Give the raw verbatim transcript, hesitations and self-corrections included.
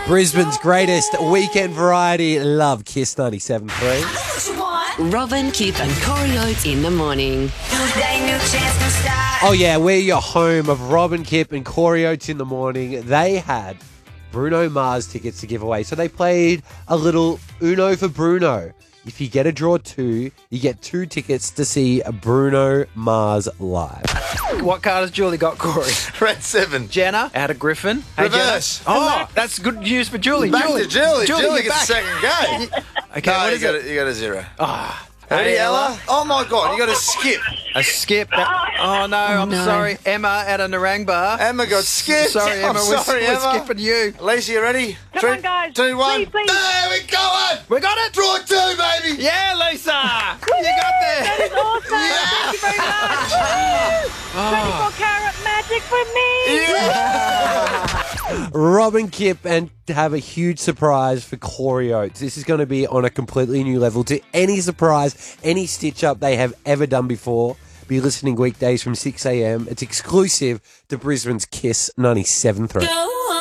Brisbane's greatest weekend variety. Love Kiss ninety-seven point three. Robin, Kip and Corey Oates in the morning. Oh yeah, we're your home of Robin, Kip and Corey Oates in the morning. They had Bruno Mars tickets to give away. So they played a little Uno for Bruno. If you get a draw two, you get two tickets to see Bruno Mars live. What card has Julie got, Corey? Red seven. Jenna, out of Griffin. Hey, Reverse. Jenna. Oh, that's good news for Julie. Back Julie. to Julie. Julie, Julie gets back. the second game. Okay, no, what you is got, it? a, you got a zero. Ah. Ready, Ella? Oh, my God. You got a skip. A skip. That, oh, no, I'm no. sorry. Emma out of Narangba. Emma got skipped. Sorry, Emma. I'm We're, sorry, we're Emma. skipping you. Alicia, you ready? Come Three, on, guys. two, one. Please, please. There we go. It. We got it. Draw two, baby. Yeah, Lisa. You got there. That is awesome. Thank you very much. twenty-four carat magic for me. Robin, Kip, and have a huge surprise for Corey Oates. This is going to be on a completely new level to any surprise, any stitch-up they have ever done before. Be listening weekdays from six a.m. It's exclusive to Brisbane's Kiss ninety-seven point three.